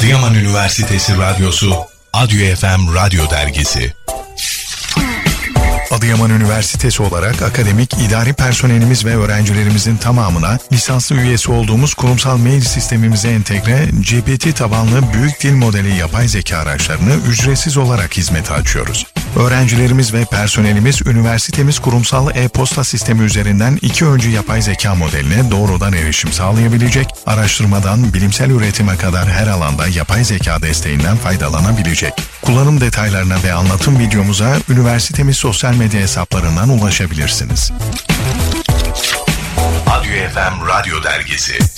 Adıyaman Üniversitesi Radyosu, Adyo FM Radyo Dergisi. Adıyaman Üniversitesi olarak akademik, idari personelimiz ve öğrencilerimizin tamamına lisanslı üyesi olduğumuz kurumsal mail sistemimize entegre GPT tabanlı büyük dil modeli yapay zeka araçlarını ücretsiz olarak hizmete açıyoruz. Öğrencilerimiz ve personelimiz üniversitemiz kurumsal e-posta sistemi üzerinden 2 öncü yapay zeka modeline doğrudan erişim sağlayabilecek, araştırmadan bilimsel üretime kadar her alanda yapay zeka desteğinden faydalanabilecek. Kullanım detaylarına ve anlatım videomuza üniversitemiz sosyal medya hesaplarından ulaşabilirsiniz. Adyo FM Radyo Dergisi.